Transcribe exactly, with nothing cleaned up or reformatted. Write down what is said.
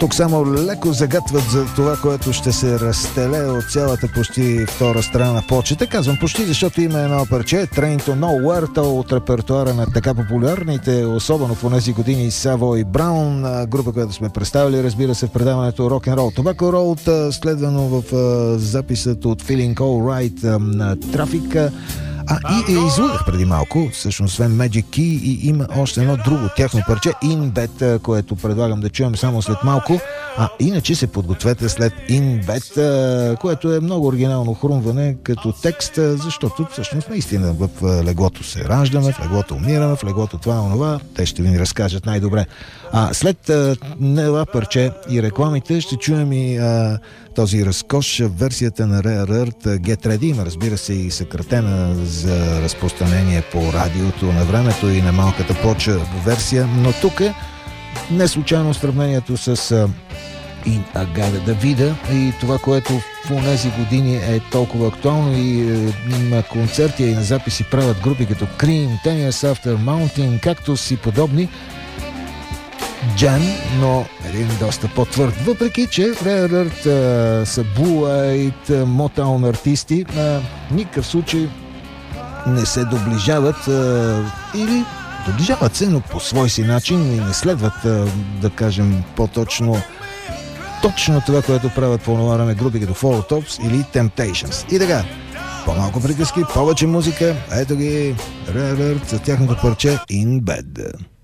Тук само леко загатват за това, което ще се разстеле от цялата почти втора страна на почета. Казвам почти, защото има едно парче Train to Nowhere, то от репертуара на така популярните, особено в тези години, Саво и Браун, група, която сме представили, разбира се, в предаването Rock and Roll Tobacco Road, следвано в записът от Feeling Alright на Трафик. А, и, и излъгах преди малко, всъщност, освен Magic Key, и има още едно друго тяхно парче, In Bed, което предлагам да чуем само след малко. А иначе се подгответе след In Bed, което е много оригинално хрумване като текст, защото всъщност наистина в леглото се раждаме, в леглото умираме, в леглото това и онова. Те ще ви ни разкажат най-добре. А след това парче и рекламите ще чуем и а, този разкош, версията на Rare Earth Get Ready. Има, разбира се, и съкратена за разпространение по радиото на времето и на малката поча версия, но тук е не случайно сравнението с uh, In Agave Davida и това, което в онези години е толкова актуално и uh, има концерти и на записи правят групи като Cream, Ten Years After, Mountain, Cactus и подобни. Джан, но един доста по-твърд. Въпреки, че Rare Earth uh, са Blue-Eyed, Motown артисти, uh, в никакъв случай не се доближават uh, или доближават се, но по свой си начин и не следват, uh, да кажем по-точно, точно това, което правят по това време групи като Four Tops или Temptations. И така, по-малко приказки, повече музика, ето ги Rare Earth за тяхното парче In Bed.